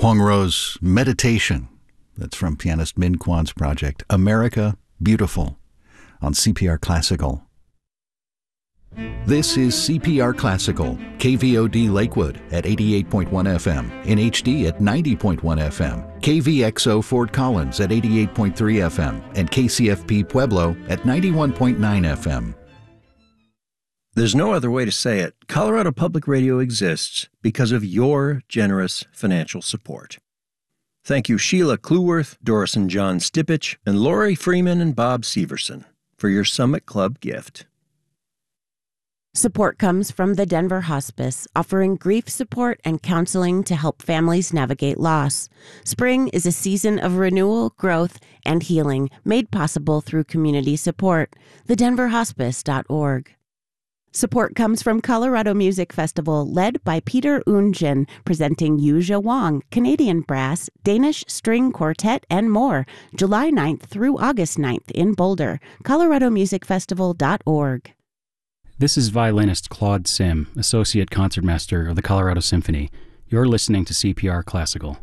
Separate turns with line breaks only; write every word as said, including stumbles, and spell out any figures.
Huang Ro's Meditation. That's from pianist Min Kwan's project, America Beautiful, on C P R Classical. This is C P R Classical, K V O D Lakewood at eighty-eight point one F M, in H D at ninety point one F M, K V X O Fort Collins at eighty-eight point three F M, and K C F P Pueblo at ninety-one point nine F M.
There's no other way to say it. Colorado Public Radio exists because of your generous financial support. Thank you Sheila Cluworth, Doris and John Stipich, and Lori Freeman and Bob Severson for your Summit Club gift.
Support comes from the Denver Hospice, offering grief support and counseling to help families navigate loss. Spring is a season of renewal, growth, and healing made possible through community support. the denver hospice dot org. Support comes from Colorado Music Festival, led by Peter Oonjin, presenting Yuja Wang, Canadian Brass, Danish String Quartet, and more, July ninth through August ninth in Boulder. colorado music festival dot org.
This is violinist Claude Sim, Associate Concertmaster of the Colorado Symphony. You're listening to C P R Classical.